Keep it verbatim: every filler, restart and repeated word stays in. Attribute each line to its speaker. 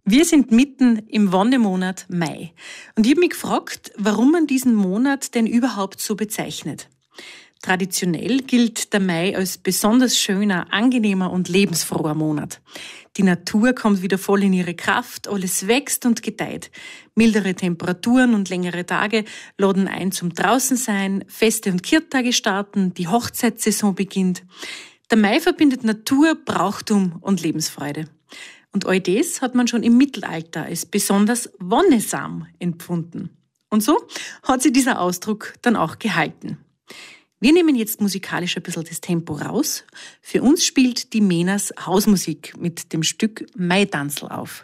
Speaker 1: Wir sind mitten im Wonnemonat Mai. Und ich habe mich gefragt, warum man diesen Monat denn überhaupt so bezeichnet. Traditionell gilt der Mai als besonders schöner, angenehmer und lebensfroher Monat. Die Natur kommt wieder voll in ihre Kraft, alles wächst und gedeiht. Mildere Temperaturen und längere Tage laden ein zum Draußensein, Feste und Kirchtage starten, die Hochzeitssaison beginnt. Der Mai verbindet Natur, Brauchtum und Lebensfreude. Und all das hat man schon im Mittelalter als besonders wonnesam empfunden. Und so hat sich dieser Ausdruck dann auch gehalten. Wir nehmen jetzt musikalisch ein bisschen das Tempo raus. Für uns spielt die Menas Hausmusik mit dem Stück Maidanzl auf.